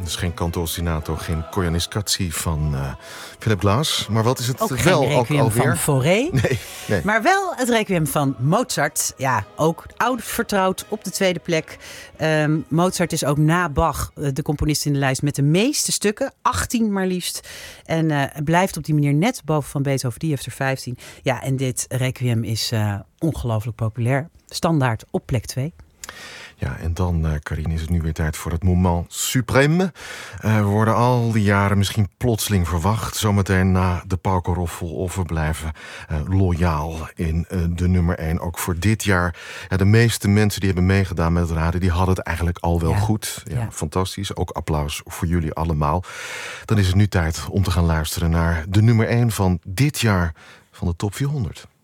is geen canto ostinato, geen Koyaanisqatsi van Philip Glass. Maar wat is het ook wel geen requiem alweer? van Fauré. Nee. Maar wel het requiem van Mozart. Ja, ook oud vertrouwd op de tweede plek. Mozart is ook na Bach de componist in de lijst met de meeste stukken. 18 maar liefst. En blijft op die manier net boven van Beethoven. Die heeft er 15. Ja, en dit requiem is ongelooflijk populair. Standaard op plek 2. Ja, en dan, Carine, is het nu weer tijd voor het moment suprême. We worden al die jaren misschien plotseling verwacht. Zometeen na de paukenroffel of we blijven loyaal in de nummer 1. Ook voor dit jaar. Ja, de meeste mensen die hebben meegedaan met het raden, die hadden het eigenlijk al wel goed. Ja, fantastisch. Ook applaus voor jullie allemaal. Dan is het nu tijd om te gaan luisteren naar de nummer 1 van dit jaar van de Top 400.